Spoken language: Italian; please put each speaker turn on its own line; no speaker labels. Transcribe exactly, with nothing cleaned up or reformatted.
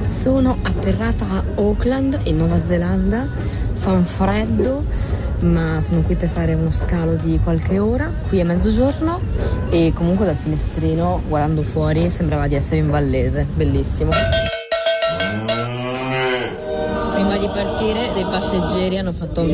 Sono atterrata a Auckland in Nuova Zelanda, fa un freddo ma sono qui per fare uno scalo di qualche ora, qui è mezzogiorno e comunque dal finestrino guardando fuori sembrava di essere in Vallese, bellissimo. Prima di partire dei passeggeri hanno fatto un